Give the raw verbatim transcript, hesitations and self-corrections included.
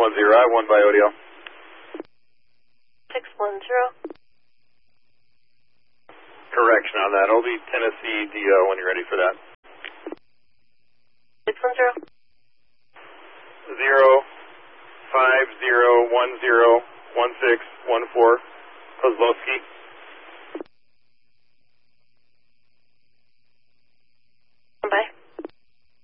one zero, I one by O D L. six one zero. Correction on that. I'll be Tennessee D O when you're ready for that. six one zero. Zero five zero one zero one six one four Kozlowski.